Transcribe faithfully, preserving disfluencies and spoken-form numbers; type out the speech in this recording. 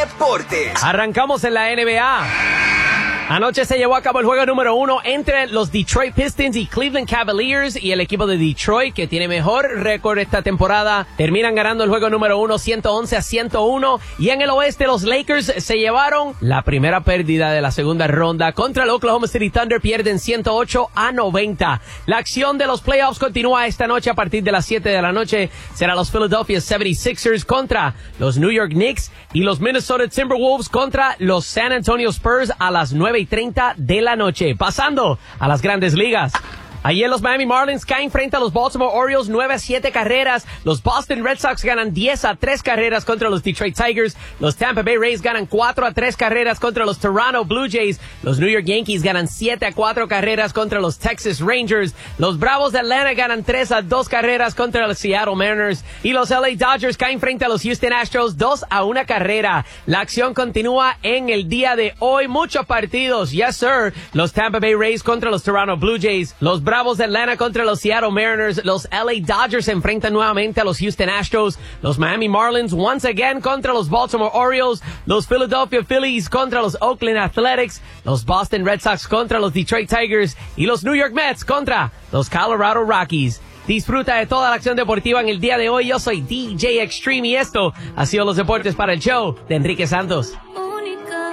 Deportes. Arrancamos en la N B A. Anoche se llevó a cabo el juego número uno entre los Detroit Pistons y Cleveland Cavaliers, y el equipo de Detroit, que tiene mejor récord esta temporada, terminan ganando el juego número uno ciento once a ciento uno. Y en el oeste los Lakers se llevaron la primera pérdida de la segunda ronda contra el Oklahoma City Thunder, pierden ciento ocho a noventa. La acción de los playoffs continúa esta noche a partir de las siete de la noche. Será los Philadelphia setenta y seis ers contra los New York Knicks y los Minnesota Timberwolves contra los San Antonio Spurs a las nueve y treinta de la noche. Pasando a las grandes ligas. Ayer los Miami Marlins caen frente a los Baltimore Orioles nueve a siete carreras. Los Boston Red Sox ganan diez a tres carreras contra los Detroit Tigers. Los Tampa Bay Rays ganan cuatro a tres carreras contra los Toronto Blue Jays. Los New York Yankees ganan siete a cuatro carreras contra los Texas Rangers. Los Bravos de Atlanta ganan tres a dos carreras contra los Seattle Mariners. Y los L A Dodgers caen frente a los Houston Astros dos a una carrera. La acción continúa en el día de hoy. Muchos partidos. Yes, sir. Los Tampa Bay Rays contra los Toronto Blue Jays. Los Bravos de Atlanta contra los Seattle Mariners. Los L A Dodgers se enfrentan nuevamente a los Houston Astros. Los Miami Marlins once again contra los Baltimore Orioles. Los Philadelphia Phillies contra los Oakland Athletics. Los Boston Red Sox contra los Detroit Tigers. Y los New York Mets contra los Colorado Rockies. Disfruta de toda la acción deportiva en el día de hoy. Yo soy D J Extreme y esto ha sido los deportes para el show de Enrique Santos.